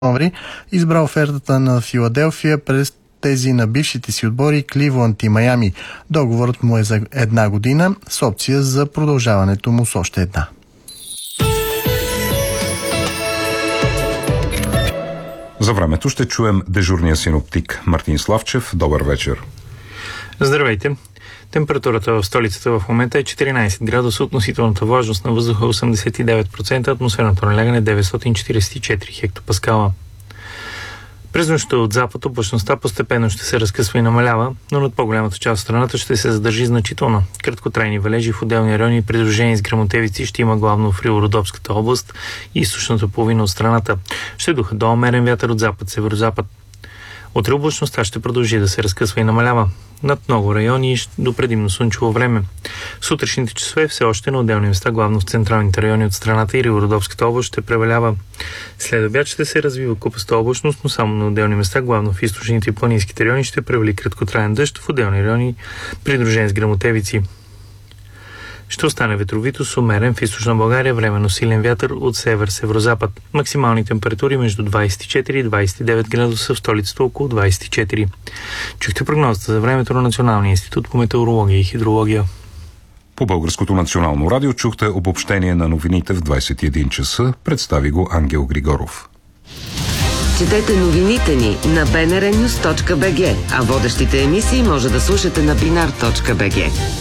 октомври избра офертата на Филаделфия през тези на бившите си отбори Кливланд и Майами. Договорът му е за 1 година с опция за продължаването му с още една. За времето ще чуем дежурния синоптик Мартин Славчев. Добър вечер. Здравейте! Температурата в столицата в момента е 14 градуса, относителната влажност на въздуха 89%, атмосферното налягане 944 хектопаскала. През нощта от запад облачността постепенно ще се разкъсва и намалява, но над по-голямата част от страната ще се задържи значително. Краткотрайни валежи в отделни райони, придружени с гръмотевици, ще има главно в Рило-Родопската област и източната половина от страната. Ще духа до умерен вятър от запад-северозапад. Утре облачността ще продължи да се разкъсва и намалява. Над много райони до предимно слънчево време. В сутрешните часове все още на отделни места, главно в централните райони от страната и Рило-Родопската област ще превалява. След обяд ще се развива купаста облачност, но само на отделни места, главно в източните и планинските райони, ще превали краткотраен дъжд, в отделни райони придружен с гръмотевици. Ще остане ветровито с умерен в източна България, временно силен вятър от север-северозапад. Максимални температури между 24 и 29 градуса, в столицата около 24. Чухте прогнозата за времето на Националния институт по метеорология и хидрология. По Българското национално радио чухте обобщение на новините в 21 часа. Представи го Ангел Григоров. Четете новините ни на bnrnews.bg, а водещите емисии може да слушате на binar.bg.